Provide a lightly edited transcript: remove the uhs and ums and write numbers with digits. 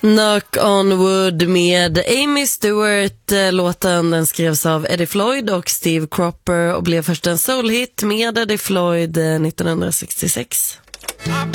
Knock on Wood med Amy Stewart. Låten den skrevs av Eddie Floyd och Steve Cropper och blev först en soulhit med Eddie Floyd 1966.